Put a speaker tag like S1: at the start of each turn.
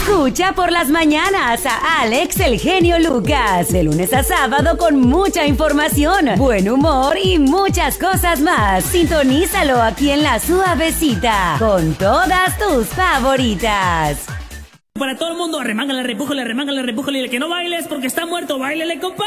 S1: Escucha por las mañanas a Alex el genio Lucas, de lunes a sábado con mucha información, buen humor y muchas cosas más. Sintonízalo aquí en La Suavecita, con todas tus favoritas.
S2: Para todo el mundo, arremángale, repújale, y el que no bailes porque está muerto, báilele, compa.